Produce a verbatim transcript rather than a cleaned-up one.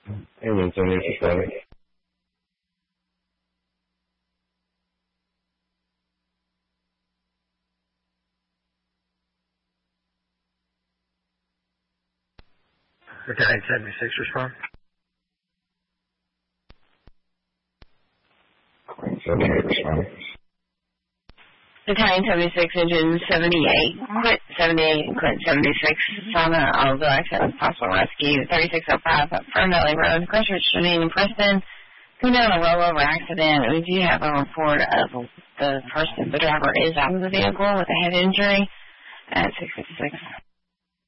Engine seventy responding. Battalion seventy-six respond. seventy-eight responding. Battalion seventy-six, engine seventy-eight, quit seventy-eight, quit seventy-six, Sana, I'll go accept possible rescue, thirty-six oh five, up Fern Valley Road, Christchurch, Janine, and Preston, come down a rollover accident. We do have a report of the person, the driver is out of the vehicle with a head injury at six fifty-six.